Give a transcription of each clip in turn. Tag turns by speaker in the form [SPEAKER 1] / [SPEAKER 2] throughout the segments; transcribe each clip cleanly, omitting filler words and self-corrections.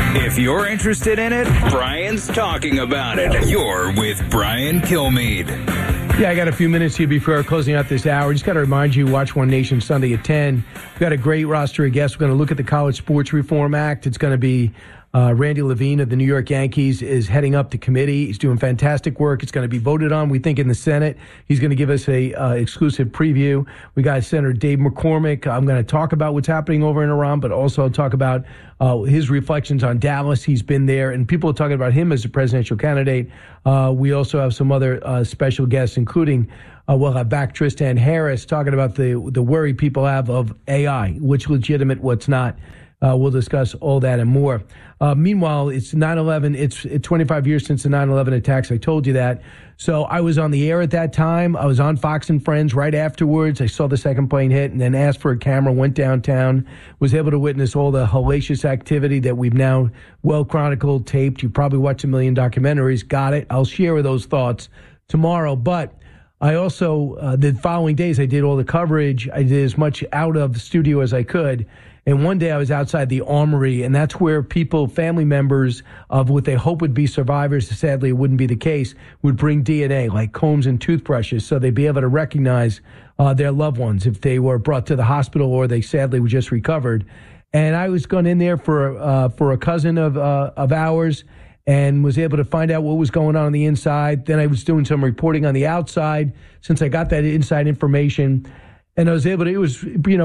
[SPEAKER 1] If you're interested in it, Brian's talking about it. You're with Brian Kilmeade.
[SPEAKER 2] Yeah, I got a few minutes here before closing out this hour. Just got to remind you, watch One Nation Sunday at 10. We've got a great roster of guests. We're going to look at the College Sports Reform Act. It's going to be Randy Levine of the New York Yankees is heading up the committee. He's doing fantastic work. It's going to be voted on, we think, in the Senate. He's going to give us a exclusive preview. We got Senator Dave McCormick. I'm going to talk about what's happening over in Iran, but also talk about his reflections on Dallas. He's been there, and people are talking about him as a presidential candidate. We also have some other special guests, including we'll have back Tristan Harris talking about the worry people have of AI, what's legitimate, what's not. We'll discuss all that and more. Meanwhile, it's 9/11. It's 25 years since the 9/11 attacks. I told you that. So I was on the air at that time. I was on Fox and Friends right afterwards. I saw the second plane hit and then asked for a camera, went downtown, was able to witness all the hellacious activity that we've now well chronicled, taped. You probably watched a million documentaries. Got it. I'll share those thoughts tomorrow. But I also, the following days, I did all the coverage. I did as much out of the studio as I could. And one day I was outside the Armory, and that's where people, family members of what they hope would be survivors, sadly it wouldn't be the case, would bring DNA, like combs and toothbrushes, so they'd be able to recognize their loved ones if they were brought to the hospital or they sadly were just recovered. And I was going in there for a cousin of ours and was able to find out what was going on the inside. Then I was doing some reporting on the outside since I got that inside information. And I was able to, it was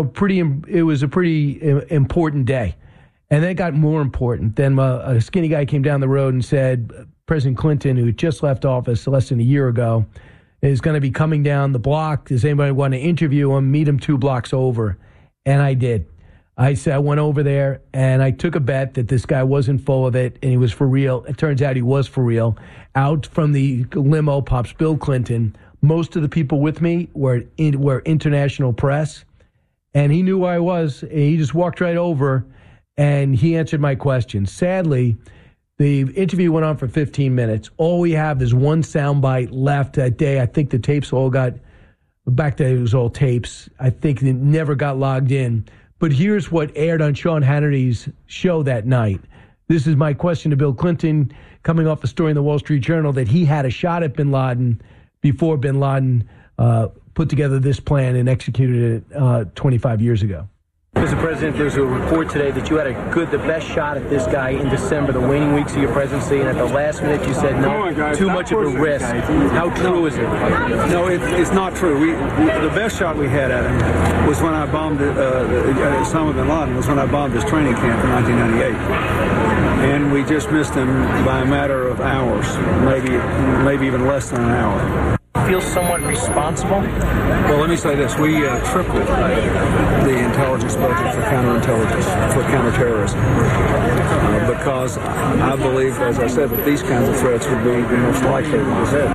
[SPEAKER 2] a pretty important day. And then it got more important. Then a skinny guy came down the road and said, President Clinton, who had just left office less than a year ago, is going to be coming down the block. Does anybody want to interview him? Meet him 2 blocks over. And I did. I went over there and I took a bet that this guy wasn't full of it and he was for real. It turns out he was for real. Out from the limo pops Bill Clinton. Most of the people with me were international press, and he knew who I was. And he just walked right over, and he answered my questions. Sadly, the interview went on for 15 minutes. All we have is one soundbite left that day. I think the tapes all got, back then it was all tapes. I think it never got logged in. But here's what aired on Sean Hannity's show that night. This is my question to Bill Clinton, coming off a story in the Wall Street Journal that he had a shot at bin Laden before bin Laden put together this plan and executed it 25 years ago.
[SPEAKER 3] Mr. President, there's a report today that you had the best shot at this guy in December, the waning weeks of your presidency, and at the last minute you said no, too much of a risk. How true is it?
[SPEAKER 4] No, it's not true. The best shot we had at him was when I bombed Osama bin Laden, was when I bombed his training camp in 1998. And we just missed him by a matter of hours, maybe even less than an hour.
[SPEAKER 3] Feel somewhat responsible?
[SPEAKER 4] Well, let me say this. We tripled the intelligence budget for counterintelligence, for counterterrorism, because I believe, as I said, that these kinds of threats would be the most likely ones.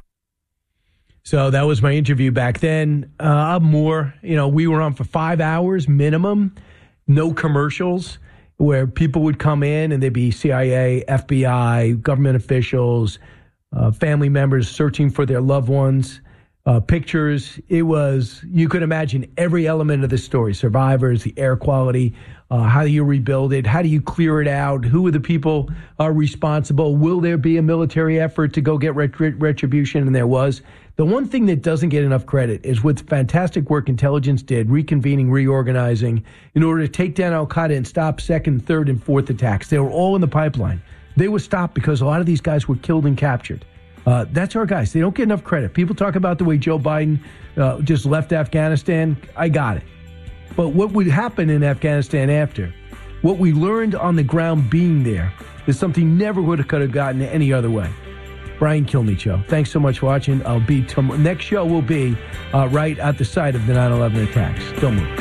[SPEAKER 2] So that was my interview back then. More, we were on for 5 hours minimum, no commercials, where people would come in and there'd be CIA, FBI, government officials, family members searching for their loved ones, pictures. It was, you could imagine every element of the story, survivors, the air quality, how do you rebuild it? How do you clear it out? Who are the people responsible? Will there be a military effort to go get retribution? And there was. The one thing that doesn't get enough credit is what fantastic work intelligence did, reconvening, reorganizing, in order to take down al-Qaeda and stop second, third, and fourth attacks. They were all in the pipeline. They were stopped because a lot of these guys were killed and captured. That's our guys. They don't get enough credit. People talk about the way Joe Biden just left Afghanistan. I got it. But what would happen in Afghanistan after, what we learned on the ground being there, is something never could have gotten any other way. Brian Kilmeade Show. Thanks so much for watching. Next show will be right at the site of the 9/11 attacks. Don't move.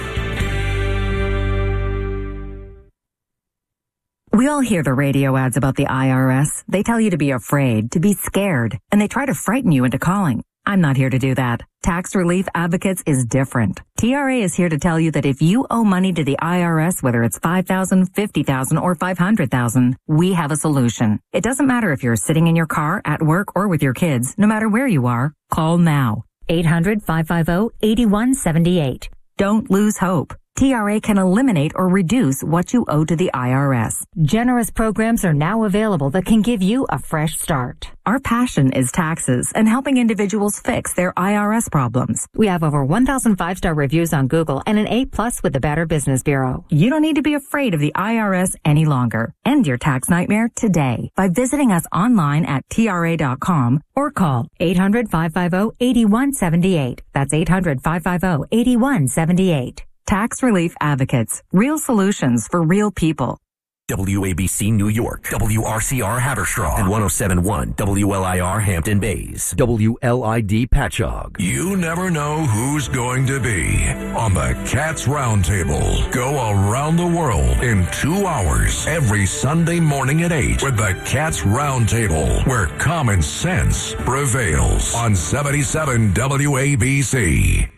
[SPEAKER 5] We all hear the radio ads about the IRS. They tell you to be afraid, to be scared, and they try to frighten you into calling. I'm not here to do that. Tax Relief Advocates is different. TRA is here to tell you that if you owe money to the IRS, whether it's $5,000, $50,000, or $500,000, we have a solution. It doesn't matter if you're sitting in your car, at work, or with your kids. No matter where you are, call now. 800-550-8178. Don't lose hope. TRA can eliminate or reduce what you owe to the IRS. Generous programs are now available that can give you a fresh start. Our passion is taxes and helping individuals fix their IRS problems. We have over 1,000 5-star reviews on Google and an A+ with the Better Business Bureau. You don't need to be afraid of the IRS any longer. End your tax nightmare today by visiting us online at TRA.com or call 800-550-8178. That's 800-550-8178. Tax Relief Advocates. Real solutions for real people.
[SPEAKER 6] WABC New York, WRCR Haverstraw, and 107.1 WLIR Hampton Bays, WLID Patchogue.
[SPEAKER 7] You never know who's going to be on the Cats Roundtable. Go around the world in 2 hours every Sunday morning at 8 with the Cats Roundtable, where common sense prevails on 77 WABC.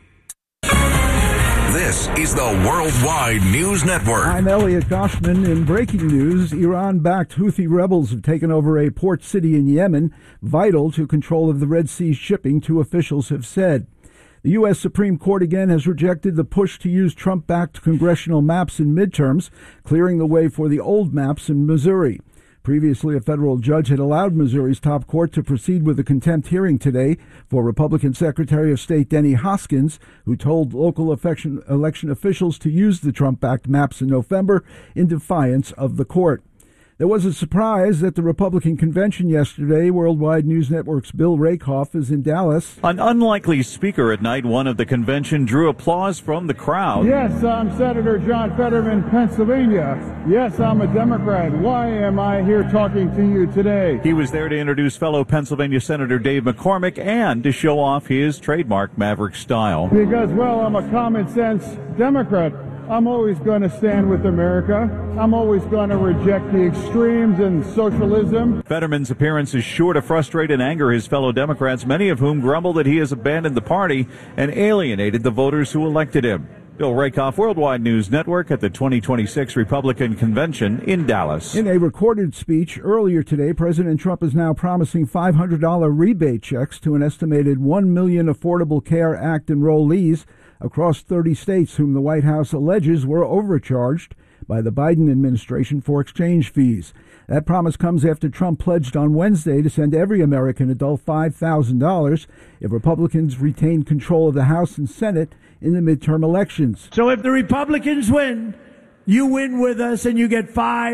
[SPEAKER 7] This is the Worldwide News Network.
[SPEAKER 8] I'm Elliot Goshman. In breaking news, Iran-backed Houthi rebels have taken over a port city in Yemen, vital to control of the Red Sea shipping, two officials have said. The U.S. Supreme Court again has rejected the push to use Trump-backed congressional maps in midterms, clearing the way for the old maps in Missouri. Previously, a federal judge had allowed Missouri's top court to proceed with a contempt hearing today for Republican Secretary of State Denny Hoskins, who told local election officials to use the Trump-backed maps in November in defiance of the court. There was a surprise at the Republican convention yesterday. Worldwide News Network's Bill Rakoff is in Dallas.
[SPEAKER 9] An unlikely speaker at night one of the convention drew applause from the crowd.
[SPEAKER 10] Yes, I'm Senator John Fetterman, Pennsylvania. Yes, I'm a Democrat. Why am I here talking to you today?
[SPEAKER 9] He was there to introduce fellow Pennsylvania Senator Dave McCormick and to show off his trademark Maverick style.
[SPEAKER 10] Because, well, I'm a common sense Democrat. I'm always going to stand with America. I'm always going to reject the extremes and socialism.
[SPEAKER 9] Fetterman's appearance is sure to frustrate and anger his fellow Democrats, many of whom grumble that he has abandoned the party and alienated the voters who elected him. Bill Rakoff, Worldwide News Network, at the 2026 Republican Convention in Dallas.
[SPEAKER 8] In a recorded speech earlier today, President Trump is now promising $500 rebate checks to an estimated 1 million Affordable Care Act enrollees across 30 states whom the White House alleges were overcharged by the Biden administration for exchange fees. That promise comes after Trump pledged on Wednesday to send every American adult $5,000 if Republicans retain control of the House and Senate in the midterm elections.
[SPEAKER 11] So if the Republicans win, you win with us and you get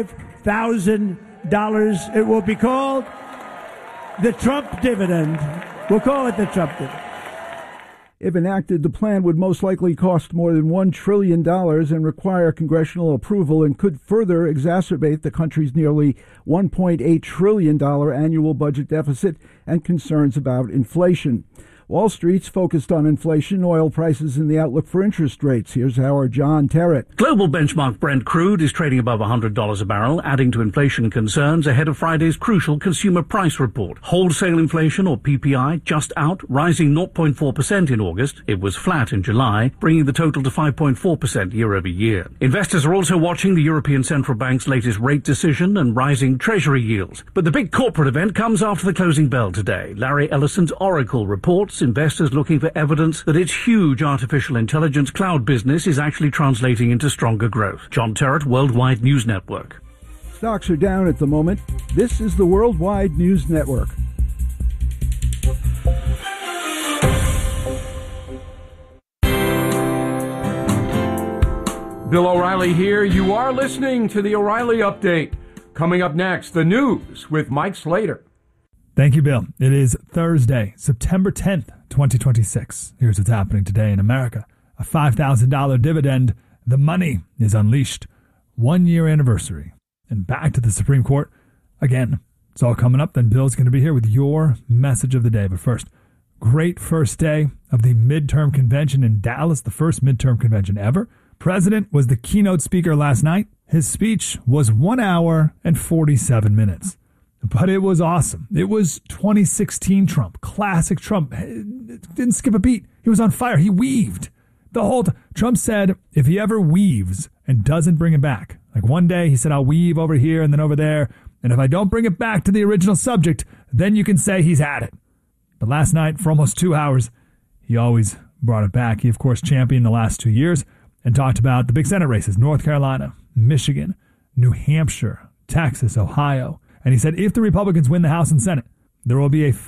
[SPEAKER 11] $5,000. It will be called the Trump dividend. We'll call it the Trump dividend.
[SPEAKER 8] If enacted, the plan would most likely cost more than $1 trillion and require congressional approval and could further exacerbate the country's nearly $1.8 trillion annual budget deficit and concerns about inflation. Wall Street's focused on inflation, oil prices, and the outlook for interest rates. Here's our John Terrett.
[SPEAKER 12] Global benchmark Brent crude is trading above $100 a barrel, adding to inflation concerns ahead of Friday's crucial consumer price report. Wholesale inflation, or PPI, just out, rising 0.4% in August. It was flat in July, bringing the total to 5.4% year over year. Investors are also watching the European Central Bank's latest rate decision and rising Treasury yields. But the big corporate event comes after the closing bell today. Larry Ellison's Oracle reports investors looking for evidence that its huge artificial intelligence cloud business is actually translating into stronger growth. John Terrett, Worldwide News Network.
[SPEAKER 8] Stocks are down at the moment. This is the Worldwide News Network.
[SPEAKER 13] Bill O'Reilly here. You are listening to the O'Reilly Update. Coming up next, the news with Mike Slater.
[SPEAKER 14] Thank you, Bill. It is Thursday, September 10th, 2026. Here's what's happening today in America. A $5,000 dividend. The money is unleashed. 1 year anniversary. And back to the Supreme Court. Again, it's all coming up. Then Bill's going to be here with your message of the day. But first, great first day of the midterm convention in Dallas, the first midterm convention ever. President was the keynote speaker last night. His speech was 1 hour and 47 minutes. But it was awesome. It was 2016 Trump, classic Trump. Didn't skip a beat. He was on fire. He weaved the whole time. Trump said if he ever weaves and doesn't bring it back, like one day he said, I'll weave over here and then over there, and if I don't bring it back to the original subject, then you can say he's had it. But last night, for almost 2 hours, he always brought it back. He, of course, championed the last 2 years, and talked about the big Senate races, North Carolina, Michigan, New Hampshire, Texas, Ohio. And he said if the Republicans win the House and Senate, there will be a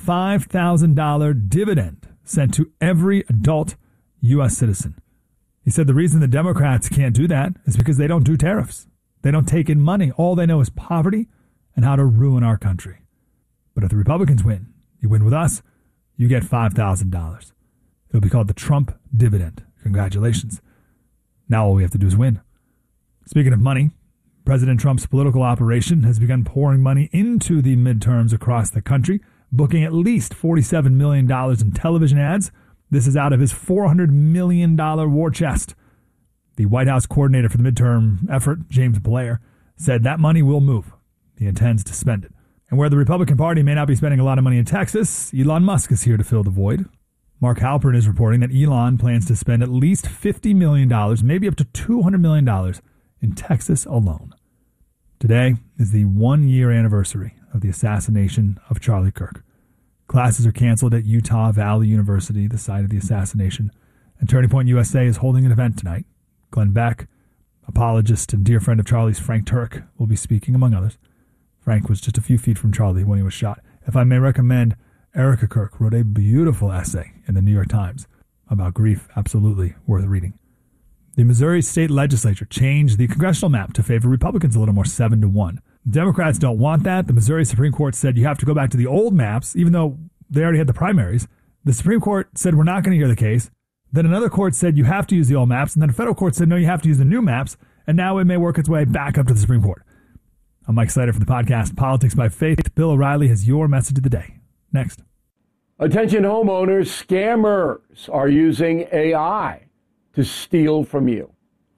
[SPEAKER 14] $5,000 dividend sent to every adult U.S. citizen. He said the reason the Democrats can't do that is because they don't do tariffs. They don't take in money. All they know is poverty and how to ruin our country. But if the Republicans win, you win with us, you get $5,000. It'll be called the Trump dividend. Congratulations. Now all we have to do is win. Speaking of money, President Trump's political operation has begun pouring money into the midterms across the country, booking at least $47 million in television ads. This is out of his $400 million war chest. The White House coordinator for the midterm effort, James Blair, said that money will move. He intends to spend it. And where the Republican Party may not be spending a lot of money in Texas, Elon Musk is here to fill the void. Mark Halpern is reporting that Elon plans to spend at least $50 million, maybe up to $200 million in Texas alone. Today is the 1-year anniversary of the assassination of Charlie Kirk. Classes are canceled at Utah Valley University, the site of the assassination. And Turning Point USA is holding an event tonight. Glenn Beck, apologist and dear friend of Charlie's, Frank Turk, will be speaking, among others. Frank was just a few feet from Charlie when he was shot. If I may recommend, Erica Kirk wrote a beautiful essay in the New York Times about grief, absolutely worth reading. The Missouri state legislature changed the congressional map to favor Republicans a little more, 7-1. Democrats don't want that. The Missouri Supreme Court said you have to go back to the old maps, even though they already had the primaries. The Supreme Court said we're not going to hear the case. Then another court said you have to use the old maps. And then a federal court said, no, you have to use the new maps. And now it may work its way back up to the Supreme Court. I'm Mike Slater for the podcast Politics by Faith. Bill O'Reilly has your message of the day. Next.
[SPEAKER 15] Attention homeowners, scammers are using AI to steal from you.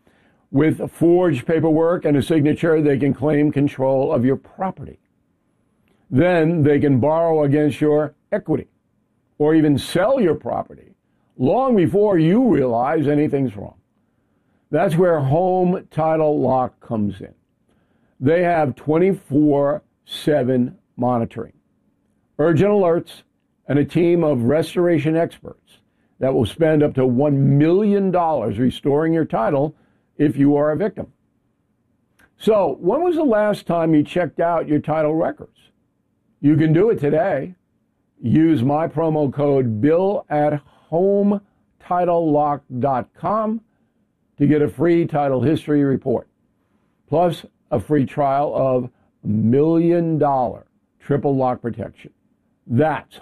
[SPEAKER 15] With forged paperwork and a signature, they can claim control of your property. Then they can borrow against your equity or even sell your property long before you realize anything's wrong. That's where Home Title Lock comes in. They have 24/7 monitoring, urgent alerts, and a team of restoration experts that will spend up to $1 million restoring your title if you are a victim. So, when was the last time you checked out your title records? You can do it today. Use my promo code BILL at HomeTitleLock.com to get a free title history report, plus a free trial of $1 million triple lock protection. That's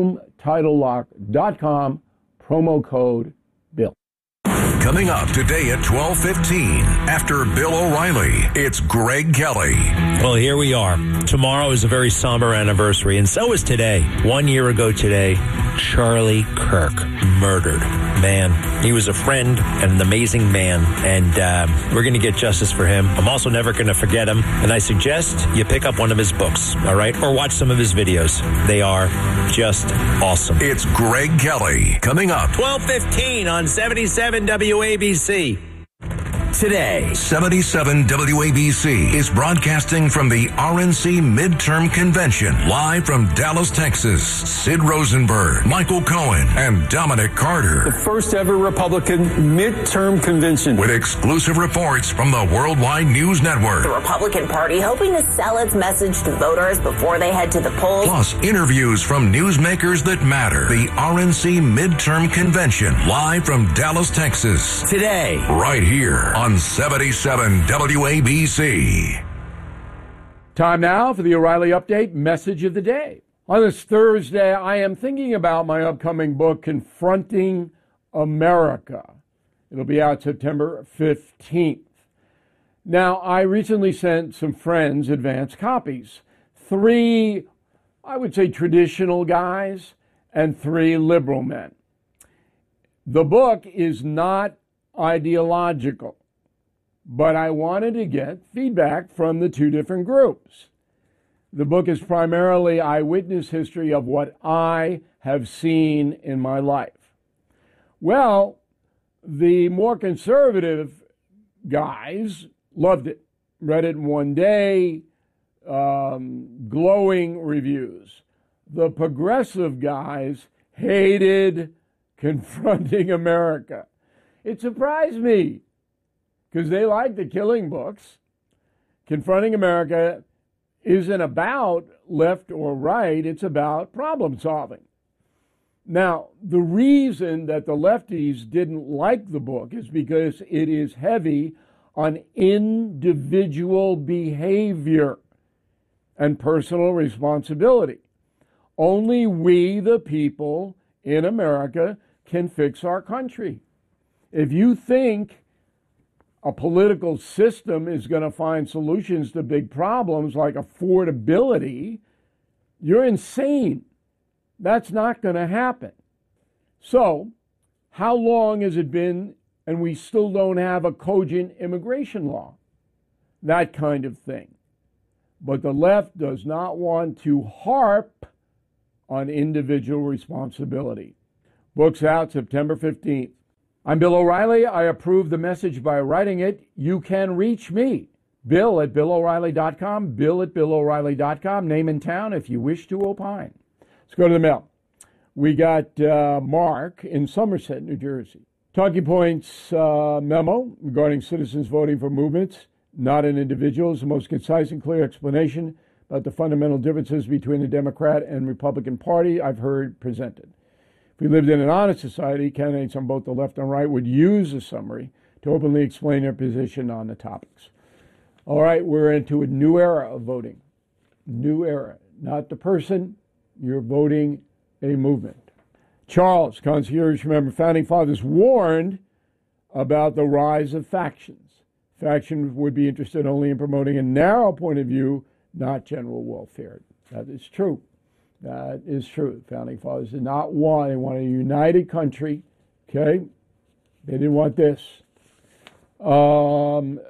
[SPEAKER 15] HomeTitleLock.com, promo code BILL.
[SPEAKER 7] Coming up today at 12:15, after Bill O'Reilly, it's Greg Kelly.
[SPEAKER 16] Well, here we are. Tomorrow is a very somber anniversary, and so is today. 1 year ago today, Charlie Kirk murdered. Man, he was a friend and an amazing man, and we're going to get justice for him. I'm also never going to forget him, and I suggest you pick up one of his books, all right? Or watch some of his videos. They are just awesome.
[SPEAKER 7] It's Greg Kelly. Coming up.
[SPEAKER 16] 12:15 on 77 WABC.
[SPEAKER 6] Today,
[SPEAKER 7] 77 WABC is broadcasting from the RNC Midterm Convention, live from Dallas, Texas. Sid Rosenberg, Michael Cohen, and Dominic Carter.
[SPEAKER 17] The first ever Republican midterm convention.
[SPEAKER 7] With exclusive reports from the Worldwide News Network.
[SPEAKER 18] The Republican Party hoping to sell its message to voters before they head to the polls.
[SPEAKER 7] Plus, interviews from newsmakers that matter. The RNC Midterm Convention, live from Dallas, Texas.
[SPEAKER 6] Today,
[SPEAKER 7] right here on 77 WABC.
[SPEAKER 15] Time now for the O'Reilly Update Message of the Day. On this Thursday, I am thinking about my upcoming book, Confronting America. It'll be out September 15th. Now, I recently sent some friends advance copies. 3, I would say, traditional guys and 3 liberal men. The book is not ideological, but I wanted to get feedback from the 2 different groups. The book is primarily eyewitness history of what I have seen in my life. Well, the more conservative guys loved it, read it in one day, glowing reviews. The progressive guys hated Confronting America. It surprised me because they like the killing books. Confronting America isn't about left or right. It's about problem solving. Now, the reason that the lefties didn't like the book is because it is heavy on individual behavior and personal responsibility. Only we, the people in America, can fix our country. If you think a political system is going to find solutions to big problems like affordability, you're insane. That's not going to happen. So, how long has it been and we still don't have a cogent immigration law? That kind of thing. But the left does not want to harp on individual responsibility. Book's out September 15th. I'm Bill O'Reilly. I approve the message by writing it. You can reach me, Bill@BillO'Reilly.com, Bill@BillO'Reilly.com, name and town if you wish to opine. Let's go to the mail. We got Mark in Somerset, New Jersey. Talking Points memo regarding citizens voting for movements, not in individuals. The most concise and clear explanation about the fundamental differences between the Democrat and Republican Party I've heard presented. If we lived in an honest society, candidates on both the left and right would use a summary to openly explain their position on the topics. All right, we're into a new era of voting. New era. Not the person, you're voting a movement. Charles, concierge member, founding fathers warned about the rise of factions. Factions would be interested only in promoting a narrow point of view, not general welfare. That is true. That is true. Founding fathers did not want, they wanted a united country, okay? They didn't want this. Jordan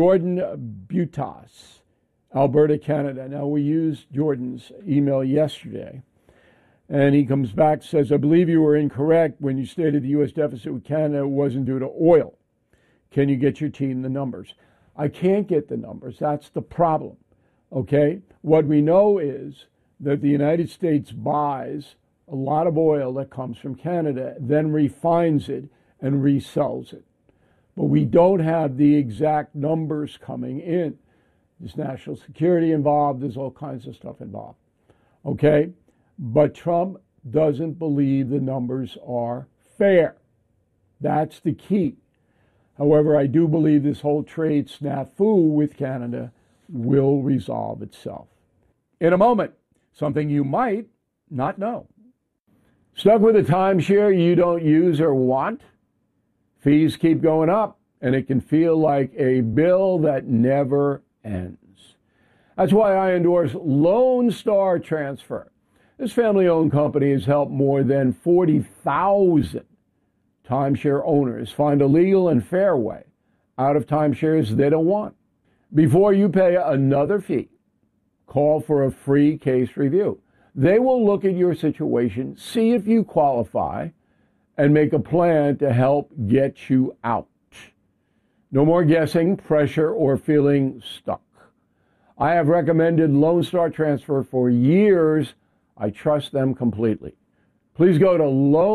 [SPEAKER 15] Butas, Alberta, Canada. Now, we used Jordan's email yesterday, and he comes back, says, I believe you were incorrect when you stated the U.S. deficit with Canada wasn't due to oil. Can you get your team the numbers? I can't get the numbers. That's the problem, okay? What we know is that the United States buys a lot of oil that comes from Canada, then refines it and resells it. But we don't have the exact numbers coming in. There's national security involved. There's all kinds of stuff involved. Okay? But Trump doesn't believe the numbers are fair. That's the key. However, I do believe this whole trade snafu with Canada will resolve itself. In a moment, something you might not know. Stuck with a timeshare you don't use or want? Fees keep going up, and it can feel like a bill that never ends. That's why I endorse Lone Star Transfer. This family-owned company has helped more than 40,000 timeshare owners find a legal and fair way out of timeshares they don't want. Before you pay another fee, call for a free case review. They will look at your situation, see if you qualify, and make a plan to help get you out. No more guessing, pressure, or feeling stuck. I have recommended Lone Star Transfer for years. I trust them completely. Please go to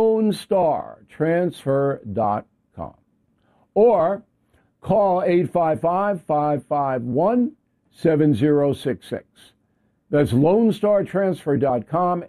[SPEAKER 15] LoneStarTransfer.com or call 855-551-7066. That's LoneStarTransfer.com,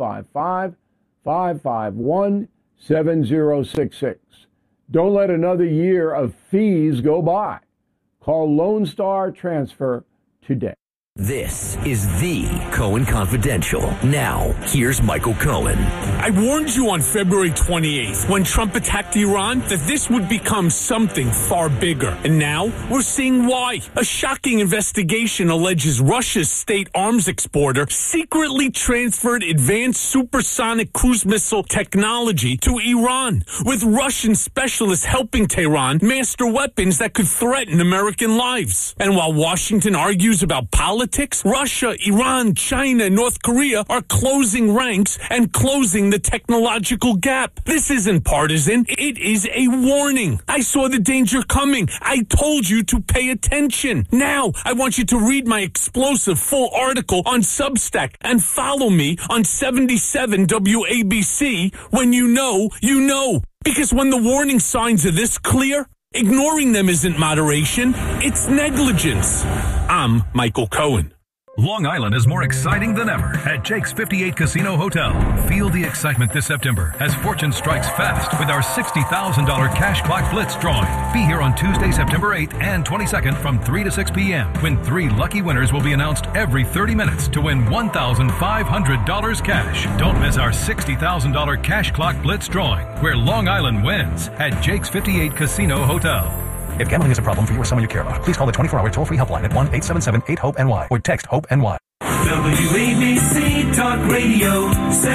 [SPEAKER 15] 855-551-7066. Don't let another year of fees go by. Call Lone Star Transfer today.
[SPEAKER 6] This is the Cohen Confidential. Now, here's Michael Cohen.
[SPEAKER 19] I warned you on February 28th when Trump attacked Iran that this would become something far bigger. And now we're seeing why. A shocking investigation alleges Russia's state arms exporter secretly transferred advanced supersonic cruise missile technology to Iran, with Russian specialists helping Tehran master weapons that could threaten American lives. And while Washington argues about politics, Russia, Iran, China, and North Korea are closing ranks and closing the technological gap. This isn't partisan. It is a warning. I saw the danger coming. I told you to pay attention. Now, I want you to read my explosive full article on Substack and follow me on 77 WABC. When you know, you know. Because when the warning signs are this clear, Ignoring them isn't moderation, it's negligence. I'm Michael Cohen.
[SPEAKER 20] Long Island is more exciting than ever at Jake's 58 Casino Hotel. Feel the excitement this September as fortune strikes fast with our $60,000 cash clock blitz drawing. Be here on Tuesday, September 8th and 22nd from 3 to 6 p.m. when 3 lucky winners will be announced every 30 minutes to win $1,500 cash. Don't miss our $60,000 cash clock blitz drawing where Long Island wins at Jake's 58 Casino Hotel.
[SPEAKER 21] If gambling is a problem for you or someone you care about, please call the 24-hour toll-free helpline at 1-877-8-HOPE-NY or text HOPE-NY.
[SPEAKER 22] WABC Talk Radio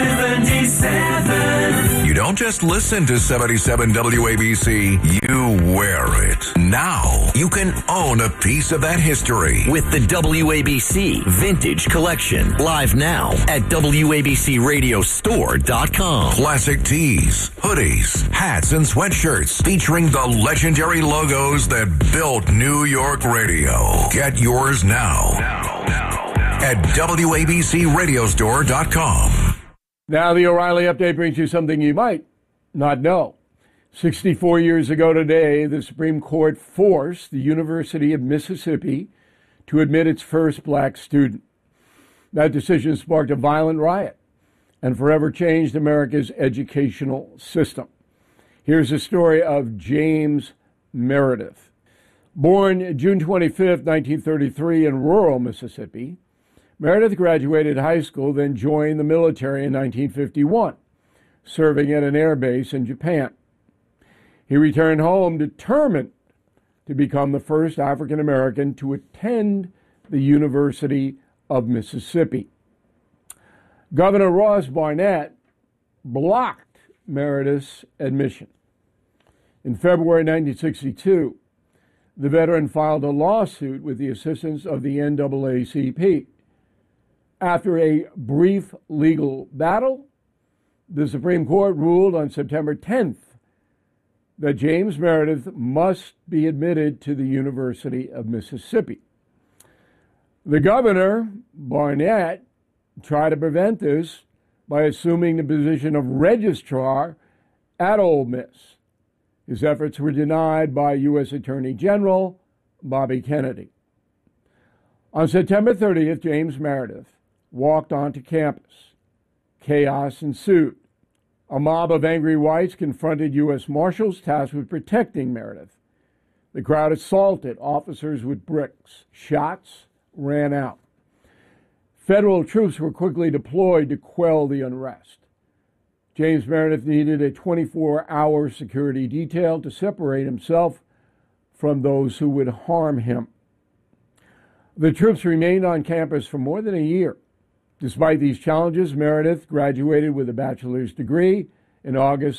[SPEAKER 22] 77.
[SPEAKER 7] You don't just listen to 77 WABC, you wear it. Now, you can own a piece of that history.
[SPEAKER 6] With the WABC Vintage Collection. Live now at WABCRadiostore.com.
[SPEAKER 7] Classic tees, hoodies, hats, and sweatshirts featuring the legendary logos that built New York radio. Get yours now. At WABCRadiostore.com.
[SPEAKER 15] Now the O'Reilly Update brings you something you might not know. 64 years ago today, the Supreme Court forced the University of Mississippi to admit its first black student. That decision sparked a violent riot and forever changed America's educational system. Here's the story of James Meredith. Born June 25, 1933 in rural Mississippi, Meredith graduated high school, then joined the military in 1951, serving at an air base in Japan. He returned home determined to become the first African American to attend the University of Mississippi. Governor Ross Barnett blocked Meredith's admission. In February 1962, the veteran filed a lawsuit with the assistance of the NAACP. After a brief legal battle, the Supreme Court ruled on September 10th that James Meredith must be admitted to the University of Mississippi. The governor, Barnett, tried to prevent this by assuming the position of registrar at Ole Miss. His efforts were denied by U.S. Attorney General Bobby Kennedy. On September 30th, James Meredith walked onto campus. Chaos ensued. A mob of angry whites confronted U.S. Marshals tasked with protecting Meredith. The crowd assaulted officers with bricks. Shots ran out. Federal troops were quickly deployed to quell the unrest. James Meredith needed a 24-hour security detail to separate himself from those who would harm him. The troops remained on campus for more than a year. Despite these challenges, Meredith graduated with a bachelor's degree in August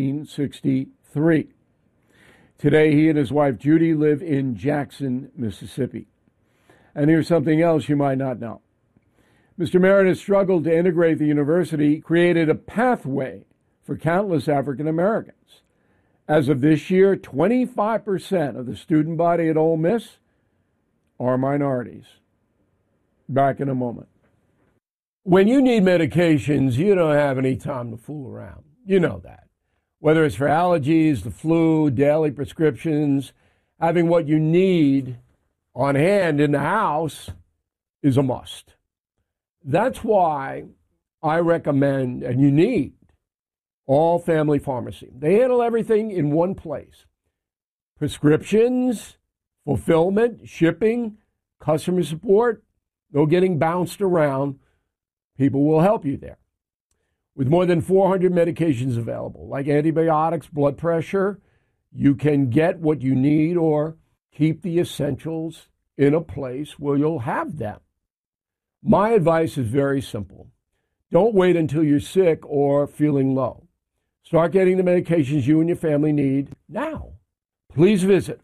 [SPEAKER 15] 1963. Today, he and his wife Judy live in Jackson, Mississippi. And here's something else you might not know. Mr. Meredith struggled to integrate the university, created a pathway for countless African Americans. As of this year, 25% of the student body at Ole Miss are minorities. Back in a moment. When you need medications, you don't have any time to fool around. You know that. Whether it's for allergies, the flu, daily prescriptions, having what you need on hand in the house is a must. That's why I recommend, and you need, All Family Pharmacy. They handle everything in one place. Prescriptions, fulfillment, shipping, customer support, no getting bounced around. People will help you there. With more than 400 medications available, like antibiotics, blood pressure, you can get what you need or keep the essentials in a place where you'll have them. My advice is very simple. Don't wait until you're sick or feeling low. Start getting the medications you and your family need now. Please visit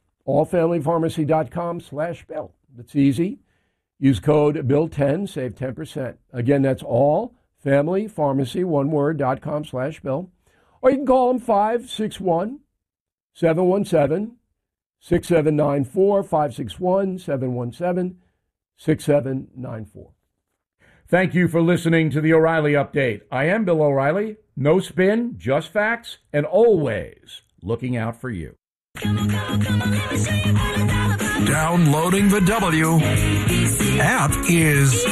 [SPEAKER 15] allfamilypharmacy.com/bill. It's easy. Use code BILL10, save 10%. Again, that's allfamilypharmacy, one word, .com/bill. Or you can call them 561-717-6794, 561-717-6794.
[SPEAKER 13] Thank you for listening to the O'Reilly Update. I am Bill O'Reilly. No spin, just facts, and always looking out for you.
[SPEAKER 7] Downloading the W app is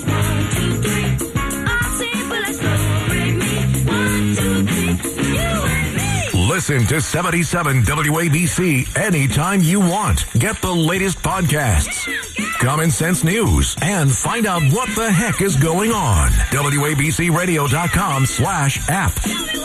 [SPEAKER 7] listen to 77 WABC anytime you want. Get the latest podcasts, common sense news, and find out what the heck is going on. WABCRadio.com/app.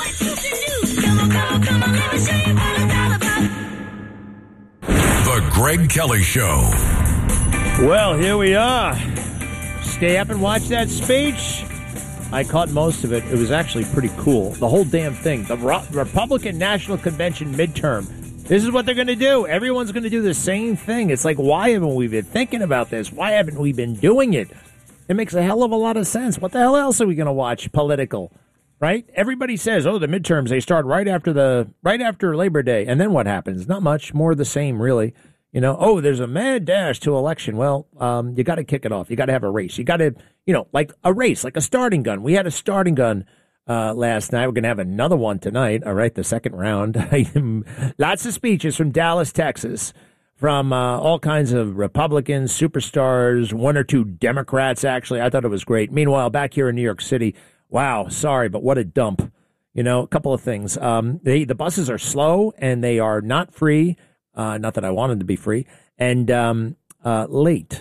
[SPEAKER 7] The Greg Kelly Show.
[SPEAKER 1] Well, here we are. Stay up and watch that speech. I caught most of it. It was actually pretty cool. The whole damn thing. The Republican National Convention midterm. This is what they're going to do. Everyone's going to do the same thing. It's like, why haven't we been thinking about this? Why haven't we been doing it? It makes a hell of a lot of sense. What the hell else are we going to watch political? Right? Everybody says, oh, the midterms, they start right after Labor Day. And then what happens? Not much. More of the same, really. You know, oh, there's a mad dash to election. Well, you got to kick it off. You got to have a race. You got to, like a race, like a starting gun. We had a starting gun last night. We're going to have another one tonight. All right, the second round. Lots of speeches from Dallas, Texas, from all kinds of Republicans, superstars, one or two Democrats, actually. I thought it was great. Meanwhile, back here in New York City, wow, sorry, but what a dump. A couple of things. The buses are slow, and they are not free. Not that I wanted to be free. And late.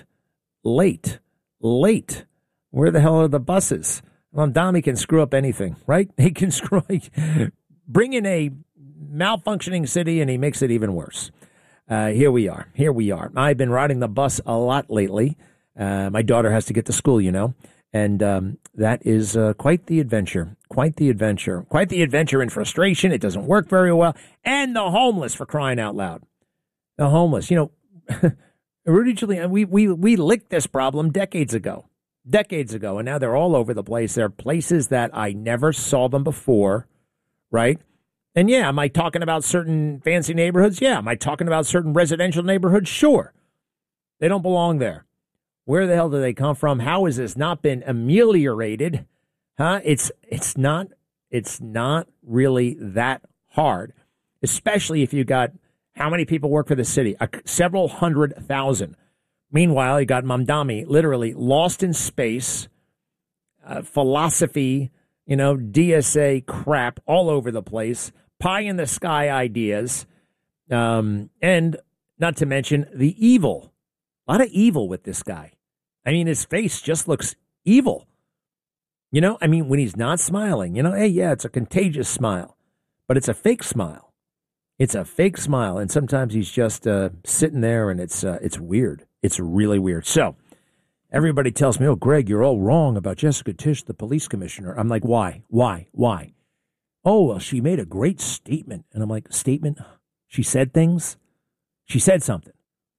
[SPEAKER 1] Where the hell are the buses? Well, Dami can screw up anything, right? He can bring in a malfunctioning city, and he makes it even worse. Here we are. I've been riding the bus a lot lately. My daughter has to get to school, and that is quite the adventure. Quite the adventure in frustration. It doesn't work very well. And the homeless, for crying out loud. The homeless, Rudy Giuliani, we licked this problem decades ago, and now they're all over the place. There are places that I never saw them before, right? And yeah, am I talking about certain fancy neighborhoods? Yeah. Am I talking about certain residential neighborhoods? Sure. They don't belong there. Where the hell do they come from? How has this not been ameliorated? Huh? It's not really that hard, especially if you got how many people work for the city? Several 100,000. Meanwhile, you got Mamdani literally lost in space, philosophy, DSA crap all over the place, pie in the sky ideas, and not to mention the evil. A lot of evil with this guy. I mean, his face just looks evil. When he's not smiling, hey, yeah, it's a contagious smile, but it's a fake smile. It's a fake smile, and sometimes he's just sitting there, and it's weird. It's really weird. So everybody tells me, oh, Greg, you're all wrong about Jessica Tisch, the police commissioner. I'm like, why? Oh, well, she made a great statement. And I'm like, statement? She said things? She said something.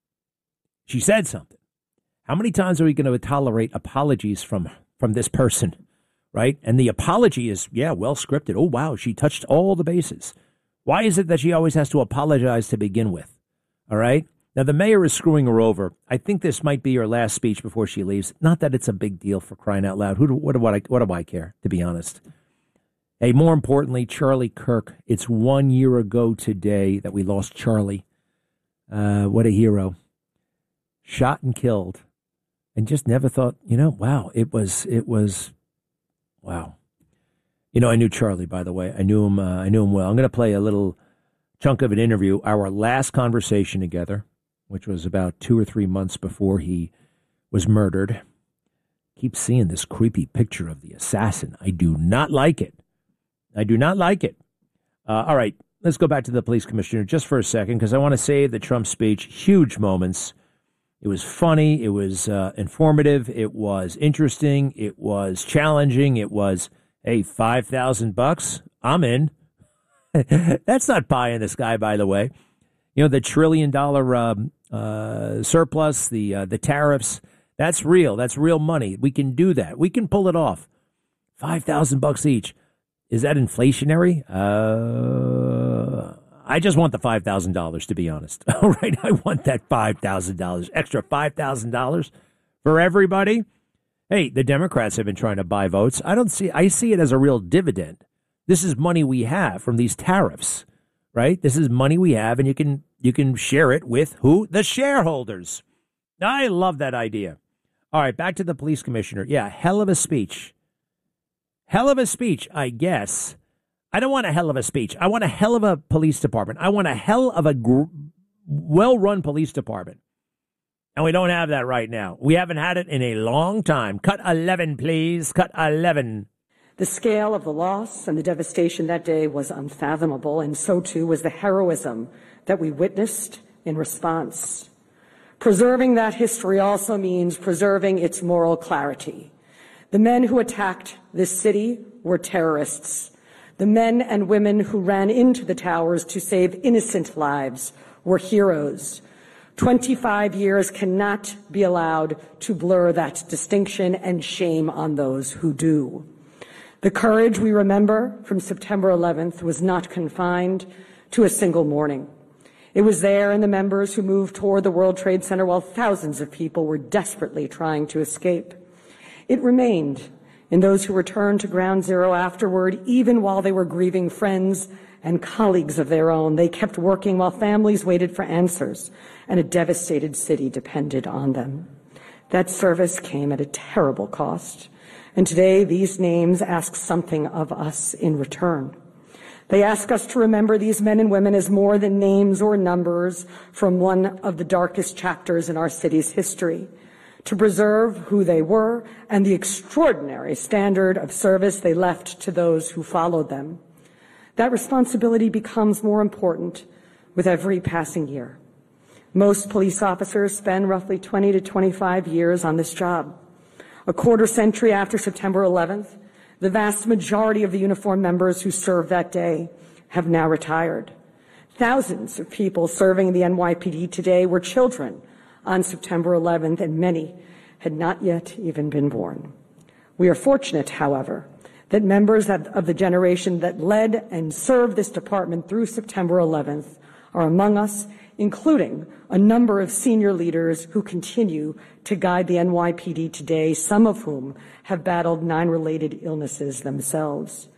[SPEAKER 1] How many times are we going to tolerate apologies from this person, right? And the apology is, yeah, well scripted. Oh, wow, she touched all the bases. Why is it that she always has to apologize to begin with? All right? Now, the mayor is screwing her over. I think this might be her last speech before she leaves. Not that it's a big deal, for crying out loud. What do I care, to be honest? Hey, more importantly, Charlie Kirk. It's 1 year ago today that we lost Charlie. What a hero. Shot and killed. And just never thought, wow, it was, wow. I knew Charlie, by the way. I knew him well. I'm going to play a little chunk of an interview, our last conversation together, which was about 2 or 3 months before he was murdered. Keep seeing this creepy picture of the assassin. I do not like it. All right, let's go back to the police commissioner just for a second, because I want to save the Trump speech. Huge moments. It was funny. It was informative. It was interesting. It was challenging. It was, hey, $5,000? I'm in. That's not pie in the sky, by the way. The $1 trillion surplus, the tariffs, that's real. That's real money. We can do that. We can pull it off. $5,000 each. Is that inflationary? I just want the $5,000, to be honest. All right, I want that $5,000. Extra $5,000 for everybody. Hey, the Democrats have been trying to buy votes. I see it as a real dividend. This is money we have from these tariffs, right? This is money we have, and you can you can share it with who? The shareholders. I love that idea. All right, back to the police commissioner. Yeah, hell of a speech. Hell of a speech, I guess. I don't want a hell of a speech. I want a hell of a police department. I want a hell of a well-run police department. And we don't have that right now. We haven't had it in a long time. Cut 11, please. Cut 11.
[SPEAKER 3] The scale of the loss and the devastation that day was unfathomable, and so too was the heroism that we witnessed in response. Preserving that history also means preserving its moral clarity. The men who attacked this city were terrorists. The men and women who ran into the towers to save innocent lives were heroes. 25 years cannot be allowed to blur that distinction, and shame on those who do. The courage we remember from September 11th was not confined to a single morning. It was there in the members who moved toward the World Trade Center while thousands of people were desperately trying to escape. It remained in those who returned to Ground Zero afterward, even while they were grieving friends and colleagues of their own. They kept working while families waited for answers, and a devastated city depended on them. That service came at a terrible cost, and today these names ask something of us in return. They ask us to remember these men and women as more than names or numbers from one of the darkest chapters in our city's history, to preserve who they were and the extraordinary standard of service they left to those who followed them. That responsibility becomes more important with every passing year. Most police officers spend roughly 20 to 25 years on this job. A quarter century after September 11th, the vast majority of the uniformed members who served that day have now retired. Thousands of people serving in the NYPD today were children on September 11th, and many had not yet even been born. We are fortunate, however, that members of the generation that led and served this department through September 11th are among us, including a number of senior leaders who continue to guide the NYPD today, some of whom have battled 9-related illnesses themselves.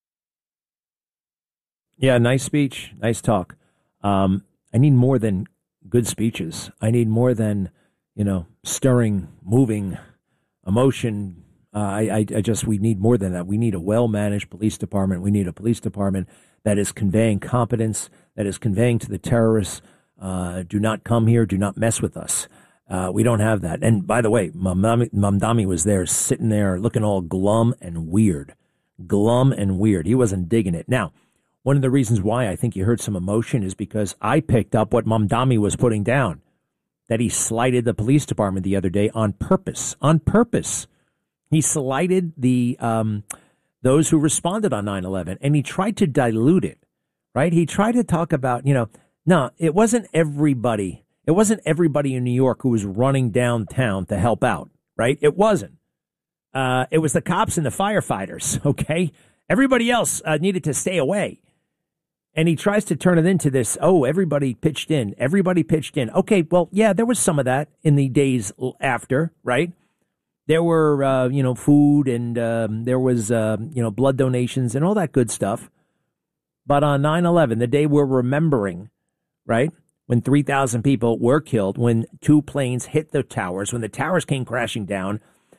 [SPEAKER 1] Yeah, nice speech, nice talk. I need more than good speeches. I need more than, stirring, moving, emotion. We need more than that. We need a well-managed police department. We need a police department that is conveying competence, that is conveying to the terrorists, do not come here, do not mess with us. We don't have that. And by the way, Mamdani was there, sitting there looking all glum and weird. He wasn't digging it. Now, one of the reasons why I think you heard some emotion is because I picked up what Mamdani was putting down, that he slighted the police department the other day on purpose. He slighted the those who responded on 9/11, and he tried to dilute it, right? He tried to talk about, no, it wasn't everybody. It wasn't everybody in New York who was running downtown to help out, right? It wasn't. It was the cops and the firefighters, okay? Everybody else needed to stay away. And he tries to turn it into this, everybody pitched in. Okay, well, yeah, there was some of that in the days after, right? There were, food and there was, blood donations and all that good stuff. But on 9/11, the day we're remembering, right, when 3,000 people were killed, when 2 planes hit the towers, when the towers came crashing down,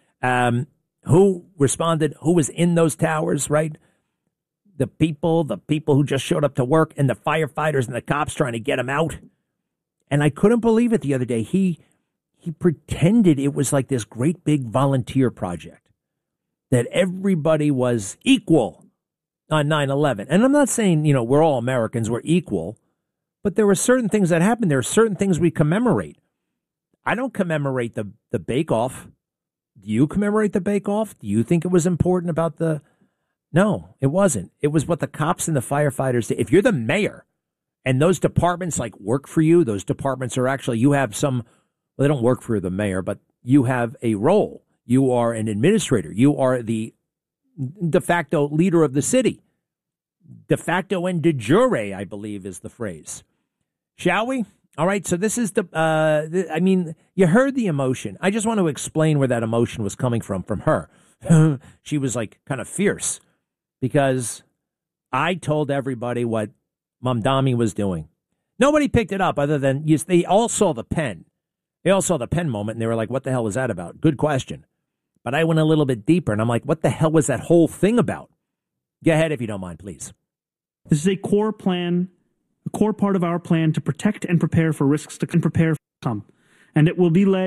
[SPEAKER 1] who responded, who was in those towers, right? The people who just showed up to work, and the firefighters and the cops trying to get them out. And I couldn't believe it the other day. He pretended it was like this great big volunteer project, that everybody was equal on 9/11. And I'm not saying, we're all Americans, we're equal, but there were certain things that happened. There are certain things we commemorate. I don't commemorate the bake-off. Do you commemorate the bake-off? Do you think it was important about the... No, it wasn't. It was what the cops and the firefighters did. If you're the mayor and those departments work for you, those departments are actually, you have some, well, they don't work for the mayor, but you have a role. You are an administrator. You are the de facto leader of the city. De facto and de jure, I believe, is the phrase. Shall we? All right. So this is you heard the emotion. I just want to explain where that emotion was coming from her. She was kind of fierce because I told everybody what Mamdani was doing. Nobody picked it up other than they all saw the pen. They all saw the pen moment, and they were like, what the hell was that about? Good question. But I went a little bit deeper, and I'm like, what the hell was that whole thing about? Go ahead if you don't mind, please.
[SPEAKER 2] This is a core plan, a core part of our plan to protect and prepare for risks to come. And it will be led